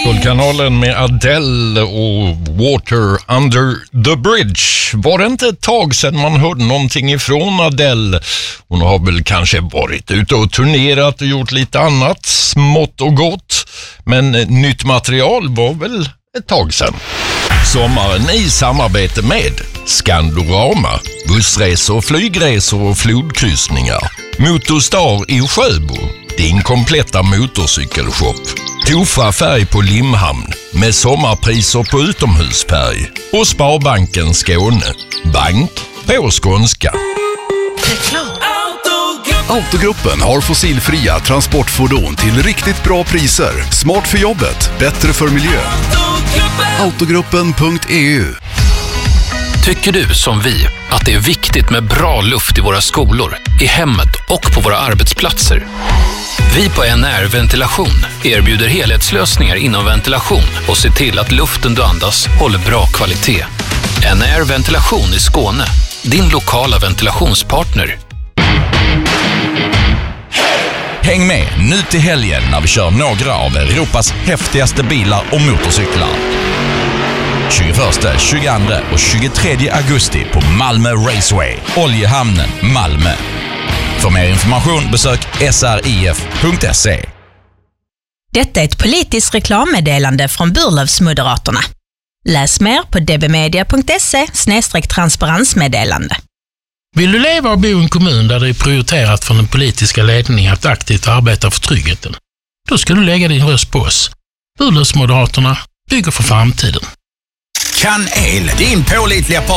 Guldkanalen med Adele och Water Under the Bridge. Var det inte ett tag sedan man hörde någonting ifrån Adele? Hon har väl kanske varit ute och turnerat och gjort lite annat, smått och gott. Men nytt material var väl ett tag sedan. Sommaren i samarbete med Skandorama, bussresor, flygresor och flodkryssningar. Motorstar i Sjöbo, din kompletta motorcykelshop. Tofa färg på Limhamn med sommarpriser på utomhusfärg. Och Sparbanken Skåne, bank på skånska. Autogruppen har fossilfria transportfordon till riktigt bra priser. Smart för jobbet, bättre för miljön. Autogruppen.eu. Tycker du som vi att det är viktigt med bra luft i våra skolor, i hemmet och på våra arbetsplatser? Vi på NR Ventilation erbjuder helhetslösningar inom ventilation och ser till att luften du andas håller bra kvalitet. NR Ventilation i Skåne, din lokala ventilationspartner. Häng med nu till helgen när vi kör några av Europas häftigaste bilar och motorcyklar. 21, 22 och 23 augusti på Malmö Raceway, Oljehamnen, Malmö. För mer information besök srif.se. Detta är ett politiskt reklammeddelande från Burlövsmoderaterna. Läs mer på dbmedia.se/transparensmeddelande. Vill du leva och bo i en kommun där det är prioriterat från den politiska ledningen att aktivt arbeta för tryggheten? Då ska du lägga din röst på oss. Burlövsmoderaterna bygger för framtiden. Kan El, din pålitliga